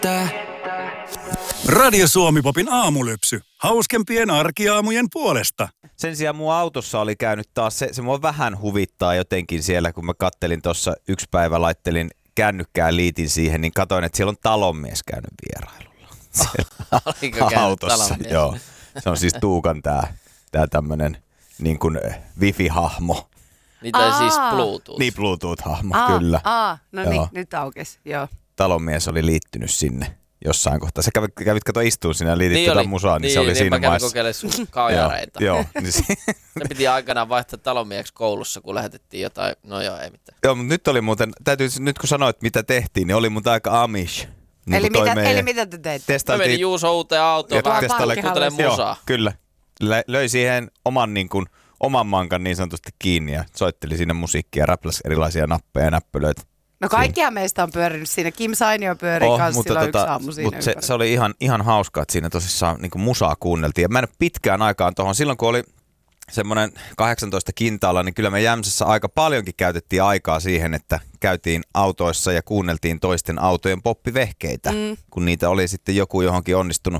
Radio Suomi-popin aamulypsy. Hauskempien arkiaamujen puolesta. Sen sijaan mun autossa oli käynyt taas, se mua vähän huvittaa jotenkin siellä, kun mä kattelin tuossa yksi päivä, laittelin kännykkää, liitin siihen, niin katsoin, että siellä on talonmies käynyt vierailulla. Siellä autossa, joo. Se on siis Tuukan tää tämmönen niin kuin wifi-hahmo. Niin tai siis Bluetooth. Niin, Bluetooth-hahmo, kyllä. No niin, nyt aukesi, joo. Talonmies oli liittynyt sinne jossain kohtaa. Sä kävit kato istuun sinne ja liitit niin tätä musaa, niin se oli siinä maissa. Niin, mä kävin kokeilemaan sun kajareita. Joo. Se piti aikanaan vaihtaa talonmieksi koulussa, kun lähetettiin jotain. No joo, ei mitään. Joo, mutta nyt oli muuten, nyt kun sanoit mitä tehtiin, niin oli muuten aika amish. Niin eli mitä te teitte? Mä menin Juuso uuteen autoon vähän kuuntelemaan musaa. Joo, kyllä. Löi siihen oman mankan niin sanotusti kiinni ja soitteli sinne musiikkia ja räpläsi erilaisia nappeja ja näppylöitä. No kaikkihan meistä on pyörinyt siinä. Kim Sainio pyörii kanssa silloin yksi aamu siinä. Mutta se oli ihan hauskaa, että siinä tosissaan niin kuin musaa kuunneltiin. Ja mä en ole pitkään aikaan tuohon. Silloin kun oli semmoinen 18 kintaalla, niin kyllä me Jämsässä aika paljonkin käytettiin aikaa siihen, että käytiin autoissa ja kuunneltiin toisten autojen poppivehkeitä, kun niitä oli sitten joku johonkin onnistunut